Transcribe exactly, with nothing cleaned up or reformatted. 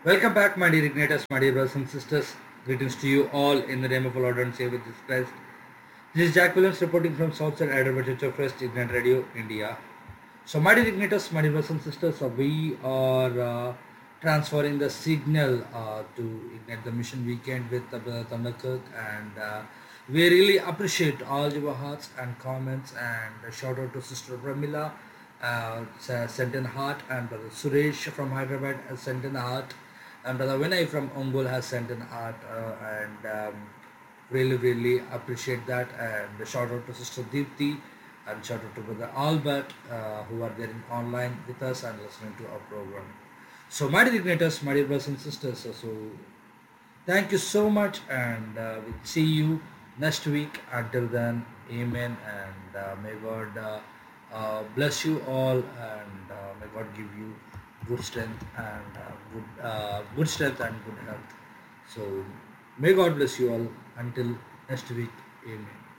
Welcome back, my dear Ignators, my dear brothers and sisters. Greetings to you all in the name of our Lord and Savior Jesus Christ. This is Jack Williams reporting from Southside Hyderabad Church of Christ, Ignite Radio, India. So, my dear Ignators, my dear brothers and sisters, uh, we are uh, transferring the signal uh, to Ignite the Mission Weekend with uh, Brother Thunderkirk, and uh, we really appreciate all your hearts and comments. And a shout out to Sister Pramila, uh, sent in heart, and Brother Suresh from Hyderabad has sent in heart, and Brother Vinay from Ongol has sent in heart, uh, and um, really, really appreciate that. And a shout out to Sister Deepthi and shout out to Brother Albert, uh, who are there in online with us and listening to our program. So, my dear igniters, my dear brothers and sisters, so, so thank you so much, and uh, we'll see you next week. Until then, Amen, and uh, may God uh, uh, bless you all, and uh, may God give you good strength and uh, good uh, good strength and good health. So, may God bless you all. Until next week, Amen.